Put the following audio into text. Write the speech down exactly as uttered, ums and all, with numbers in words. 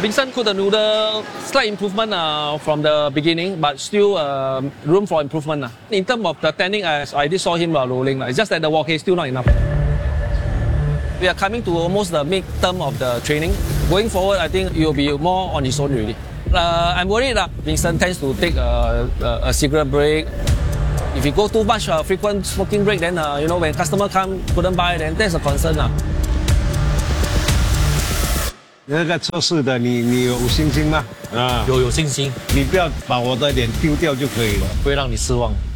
Vincent cooked the noodle, slight improvement uh, from the beginning, but still uh, room for improvement. Uh. In terms of the tanning, as I did saw him uh, rolling, uh, it's just that the wok is still not enough. We are coming to almost the mid-term of the training. Going forward, I think it will be more on his own really. Uh, I'm worried that uh, Vincent tends to take a, a, a cigarette break. If he go too much uh, frequent smoking break, then uh, you know when customer come couldn't buy, then that's a concern. Uh. 那个测试的，你你有信心吗？啊， 有有信心， 你不要把我的脸丢掉就可以了， 不会让你失望。